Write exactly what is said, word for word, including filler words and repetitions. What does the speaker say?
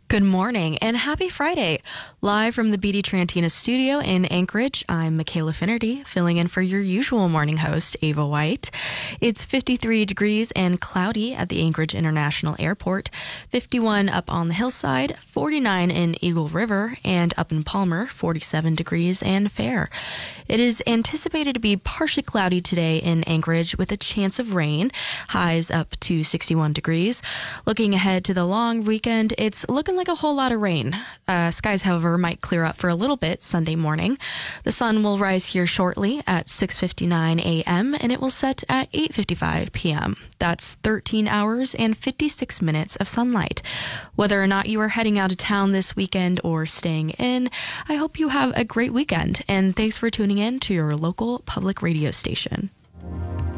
Good morning and happy Friday. Live from the B D Trantina studio in Anchorage, I'm Michaela Finnerty, filling in for your usual morning host, Ava White. It's fifty-three degrees and cloudy at the Anchorage International Airport, fifty-one up on the hillside, forty-nine in Eagle River, and up in Palmer, forty-seven degrees and fair. It is anticipated to be partially cloudy today in Anchorage with a chance of rain, highs up to sixty-one degrees. Looking ahead to the long weekend, it's looking like a whole lot of rain. Uh, skies, however, might clear up for a little bit Sunday morning. The sun will rise here shortly at six fifty-nine a.m. and it will set at eight fifty-five p.m. That's thirteen hours and fifty-six minutes of sunlight. Whether or not you are heading out of town this weekend or staying in, I hope you have a great weekend, and thanks for tuning in to your local public radio station.